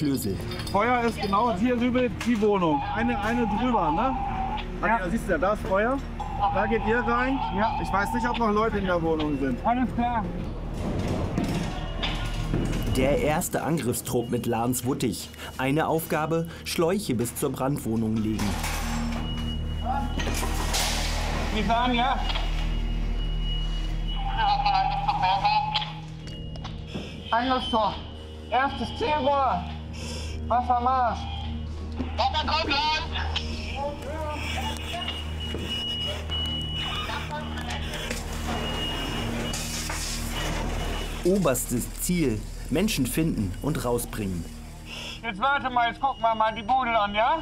Klösel. Feuer ist genau hier drüber die Wohnung. Eine drüber, ne? Ja. Da siehst du ja, da ist Feuer. Da geht ihr rein. Ja. Ich weiß nicht, ob noch Leute in der Wohnung sind. Alles klar. Der erste Angriffstrupp mit Lans Wuttig. Eine Aufgabe, Schläuche bis zur Brandwohnung legen. Die fahren, ja? Angriffstor. Erstes Zielrohr. Wassermarsch. Wasser kommt lang. Oberstes Ziel, Menschen finden und rausbringen. Jetzt warte mal, jetzt gucken wir mal die Bude an, ja?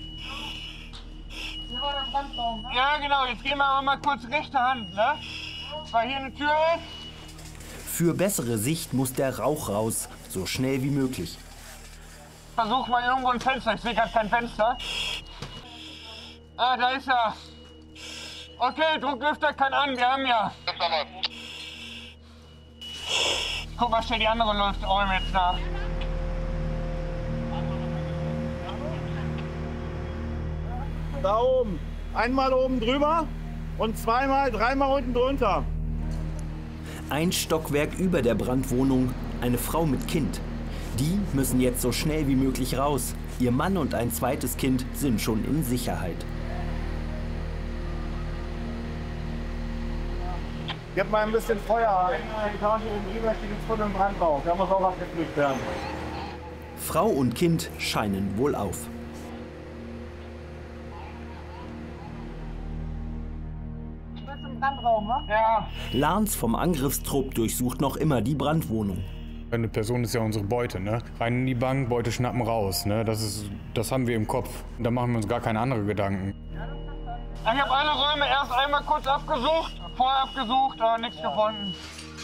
Hier war der Brandraum, ne? Ja, genau, jetzt gehen wir aber mal kurz rechte Hand, ne? Weil hier eine Tür ist. Für bessere Sicht muss der Rauch raus, so schnell wie möglich. Versuch mal irgendwo ein Fenster, ich sehe gerade kein Fenster. Ah, da ist er. Okay, Drucklüfter kann an, wir haben ja. Guck mal, stell die andere Lüfträume jetzt nach. Da oben. Einmal oben drüber und dreimal unten drunter. Ein Stockwerk über der Brandwohnung, eine Frau mit Kind. Die müssen jetzt so schnell wie möglich raus. Ihr Mann und ein zweites Kind sind schon in Sicherheit. Gib mal ein bisschen Feuer. Eine Etage oben drüber steht jetzt voll im Brandraum. Da muss auch was gepflegt werden. Frau und Kind scheinen wohl auf. Das ist im Brandraum, ne? Ja. Lans vom Angriffstrupp durchsucht noch immer die Brandwohnung. Eine Person ist ja unsere Beute, ne? Rein in die Bank, Beute schnappen, raus, ne? Das haben wir im Kopf. Da machen wir uns gar keine anderen Gedanken. Ich habe alle Räume erst einmal kurz abgesucht, vorher abgesucht, aber nichts gefunden.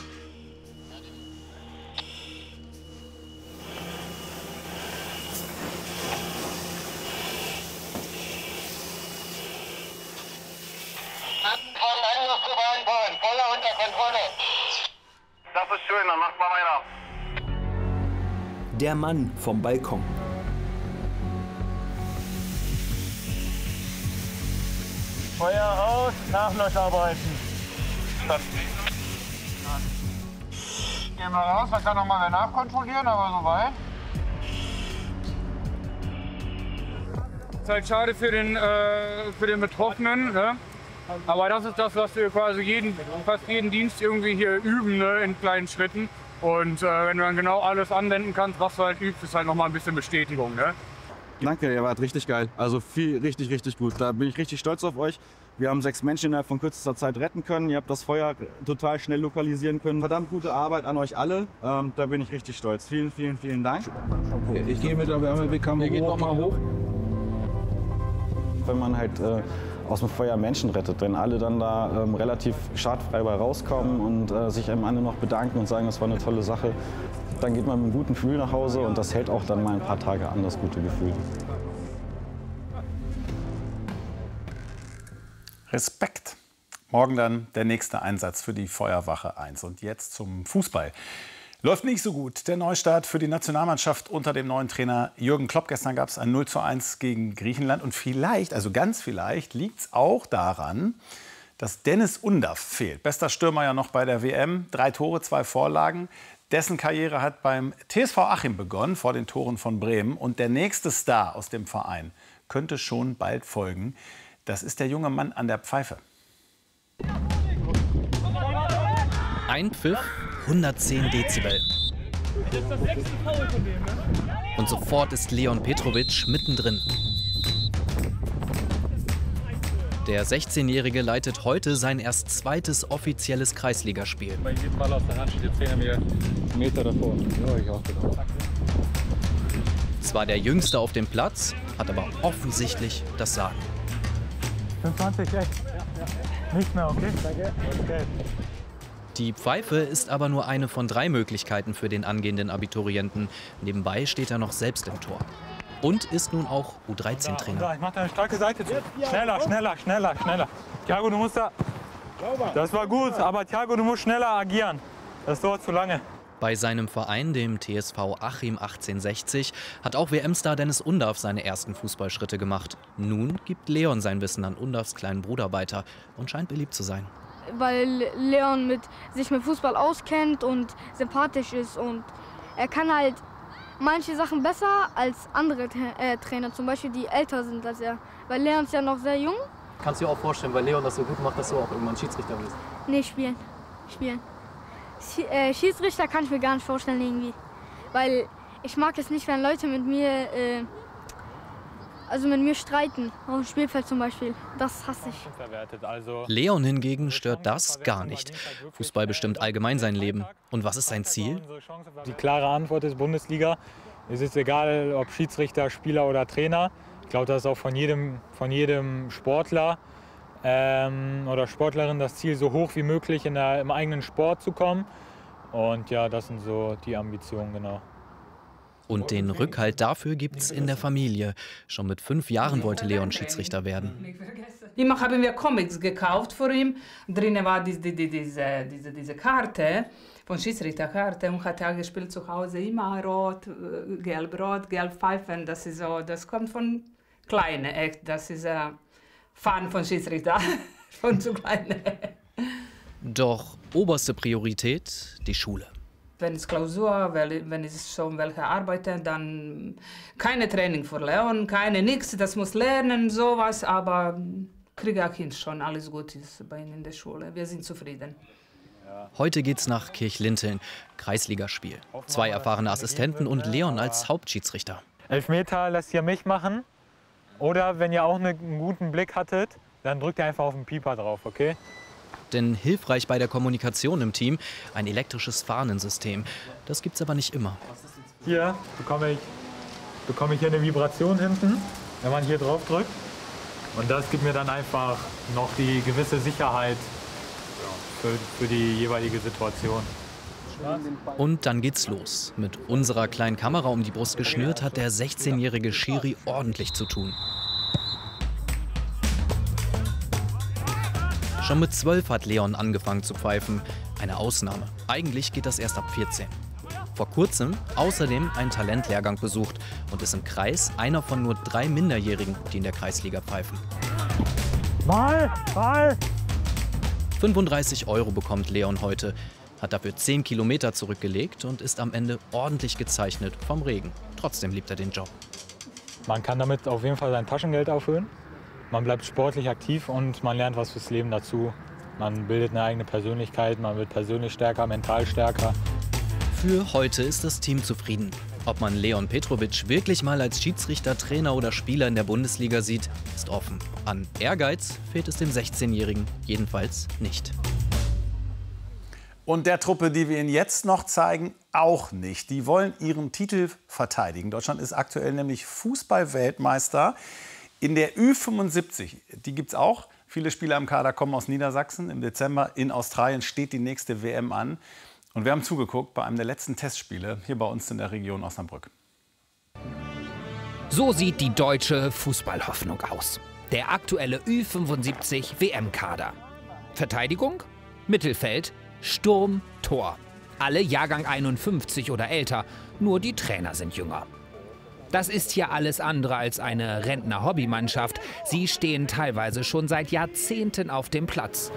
Voller unter Kontrolle. Das ist schön, dann macht mal weiter. Der Mann vom Balkon. Feuer aus, Nachlöscharbeiten. Gehen wir raus, man kann noch mal nachkontrollieren, aber soweit. Ist halt schade für den Betroffenen, ne? Aber das ist das, was wir quasi fast jeden Dienst irgendwie hier üben, ne? In kleinen Schritten. Und wenn du dann genau alles anwenden kannst, was du halt übst, ist halt noch mal ein bisschen Bestätigung, ne? Danke, ihr wart richtig geil. Also richtig gut. Da bin ich richtig stolz auf euch. Wir haben 6 Menschen innerhalb von kürzester Zeit retten können. Ihr habt das Feuer total schnell lokalisieren können. Verdammt gute Arbeit an euch alle. Da bin ich richtig stolz. Vielen Dank. Okay, ich gehe mit der Wärmebildkammer hoch. Geht noch mal hoch. Wenn man halt aus dem Feuer Menschen rettet, wenn alle dann da relativ schadfrei bei rauskommen und sich einem alle noch bedanken und sagen, das war eine tolle Sache, dann geht man mit einem guten Gefühl nach Hause und das hält auch dann mal ein paar Tage an, das gute Gefühl. Respekt. Morgen dann der nächste Einsatz für die Feuerwache 1. Und jetzt zum Fußball. Läuft nicht so gut. Der Neustart für die Nationalmannschaft unter dem neuen Trainer Jürgen Klopp. Gestern gab es ein 0:1 gegen Griechenland. Und vielleicht, also ganz vielleicht, liegt es auch daran, dass Dennis Undaff fehlt. Bester Stürmer ja noch bei der WM. 3 Tore, 2 Vorlagen. Dessen Karriere hat beim TSV Achim begonnen, vor den Toren von Bremen. Und der nächste Star aus dem Verein könnte schon bald folgen. Das ist der junge Mann an der Pfeife. Ein Pfiff, 110 Dezibel. Und sofort ist Leon Petrovic mittendrin. Der 16-Jährige leitet heute sein erst zweites offizielles Kreisligaspiel. Bei jedem Ball aus der Hand steht der Trainer mir einen Meter davor. Ja, ich auch gedacht. Zwar der Jüngste auf dem Platz, hat aber offensichtlich das Sagen. 25, echt? Nicht mehr, okay? Danke. Okay. Die Pfeife ist aber nur eine von 3 Möglichkeiten für den angehenden Abiturienten. Nebenbei steht er noch selbst im Tor. Und ist nun auch U13-Trainer. Ich mach da eine starke Seite zu. Schneller. Thiago, du musst da... Das war gut, aber Thiago, du musst schneller agieren. Das dauert zu lange. Bei seinem Verein, dem TSV Achim 1860, hat auch WM-Star Dennis Undaff seine ersten Fußballschritte gemacht. Nun gibt Leon sein Wissen an Undaffs kleinen Bruder weiter und scheint beliebt zu sein. Weil Leon sich mit Fußball auskennt und sympathisch ist und er kann halt manche Sachen besser als andere Trainer, zum Beispiel die älter sind als er. Weil Leon ist ja noch sehr jung. Kannst du dir auch vorstellen, weil Leon das so gut macht, dass du auch irgendwann Schiedsrichter willst? Nee, spielen. Schiedsrichter kann ich mir gar nicht vorstellen irgendwie. Weil ich mag es nicht, wenn Leute mit mir streiten. Auf dem Spielfeld zum Beispiel. Das hasse ich. Leon hingegen stört das gar nicht. Fußball bestimmt allgemein sein Leben. Und was ist sein Ziel? Die klare Antwort ist Bundesliga. Es ist egal, ob Schiedsrichter, Spieler oder Trainer. Ich glaube, das ist auch von jedem Sportler oder Sportlerin das Ziel, so hoch wie möglich im eigenen Sport zu kommen. Und ja, das sind so die Ambitionen, genau. Und den Rückhalt dafür gibt's in der Familie. Schon mit 5 Jahren wollte Leon Schiedsrichter werden. Immer haben wir Comics gekauft für ihn. Drinnen war diese Karte, von Schiedsrichterkarte, und hat er gespielt zu Hause immer rot, gelb, pfeifen. Das kommt von Kleinen, echt. Das ist Fan von Schiedsrichter, von zu Kleinen. Doch oberste Priorität die Schule. Wenn es Klausur, wenn es schon welche arbeiten, dann keine Training für Leon, nichts, das muss lernen, sowas, aber kriege auch hin schon, alles gut ist bei ihnen in der Schule, wir sind zufrieden. Heute geht's nach Kirchlinteln, Kreisligaspiel. 2 erfahrene Assistenten und Leon als Hauptschiedsrichter. Elfmeter lasst ihr mich machen, oder wenn ihr auch einen guten Blick hattet, dann drückt ihr einfach auf den Pieper drauf, okay? Denn hilfreich bei der Kommunikation im Team ein elektrisches Fahnensystem. Das gibt's aber nicht immer. Hier bekomme ich hier eine Vibration hinten, wenn man hier drauf drückt. Und das gibt mir dann einfach noch die gewisse Sicherheit für die jeweilige Situation. Und dann geht's los. Mit unserer kleinen Kamera um die Brust geschnürt hat der 16-jährige Schiri ordentlich zu tun. Schon mit 12 hat Leon angefangen zu pfeifen. Eine Ausnahme. Eigentlich geht das erst ab 14. Vor kurzem außerdem einen Talentlehrgang besucht und ist im Kreis einer von nur 3 Minderjährigen, die in der Kreisliga pfeifen. Ball! 35 € bekommt Leon heute, hat dafür 10 Kilometer zurückgelegt und ist am Ende ordentlich gezeichnet vom Regen. Trotzdem liebt er den Job. Man kann damit auf jeden Fall sein Taschengeld auffüllen. Man bleibt sportlich aktiv und man lernt was fürs Leben dazu. Man bildet eine eigene Persönlichkeit, man wird persönlich stärker, mental stärker. Für heute ist das Team zufrieden. Ob man Leon Petrovic wirklich mal als Schiedsrichter, Trainer oder Spieler in der Bundesliga sieht, ist offen. An Ehrgeiz fehlt es dem 16-Jährigen jedenfalls nicht. Und der Truppe, die wir Ihnen jetzt noch zeigen, auch nicht. Die wollen ihren Titel verteidigen. Deutschland ist aktuell nämlich Fußball-Weltmeister. In der Ü75, die gibt es auch. Viele Spieler im Kader kommen aus Niedersachsen. Im Dezember in Australien steht die nächste WM an. Und wir haben zugeguckt bei einem der letzten Testspiele hier bei uns in der Region Osnabrück. So sieht die deutsche Fußballhoffnung aus. Der aktuelle Ü75 WM-Kader. Verteidigung, Mittelfeld, Sturm, Tor. Alle Jahrgang 51 oder älter, nur die Trainer sind jünger. Das ist hier alles andere als eine Rentner-Hobbymannschaft. Sie stehen teilweise schon seit Jahrzehnten auf dem Platz.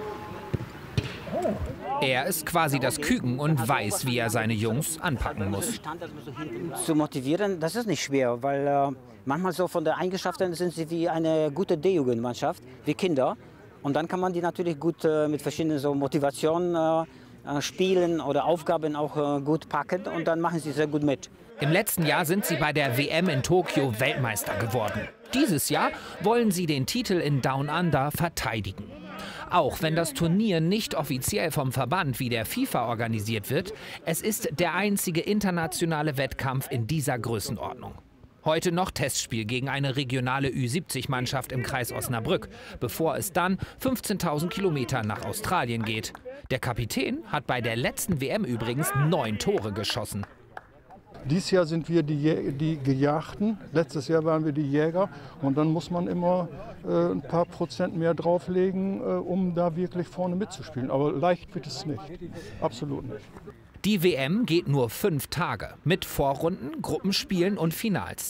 Er ist quasi das Küken und weiß, wie er seine Jungs anpacken muss. Zu motivieren, das ist nicht schwer, weil manchmal so von der Eigenschaften sind sie wie eine gute D-Jugendmannschaft, wie Kinder. Und dann kann man die natürlich gut mit verschiedenen so Motivationen Spielen oder Aufgaben auch gut packen und dann machen sie sehr gut mit. Im letzten Jahr sind sie bei der WM in Tokio Weltmeister geworden. Dieses Jahr wollen sie den Titel in Down Under verteidigen. Auch wenn das Turnier nicht offiziell vom Verband wie der FIFA organisiert wird, es ist der einzige internationale Wettkampf in dieser Größenordnung. Heute noch Testspiel gegen eine regionale Ü70-Mannschaft im Kreis Osnabrück, bevor es dann 15.000 Kilometer nach Australien geht. Der Kapitän hat bei der letzten WM übrigens 9 Tore geschossen. Dieses Jahr sind wir die Gejagten, letztes Jahr waren wir die Jäger und dann muss man immer ein paar Prozent mehr drauflegen, um da wirklich vorne mitzuspielen. Aber leicht wird es nicht, absolut nicht. Die WM geht nur 5 Tage mit Vorrunden, Gruppenspielen und Finals.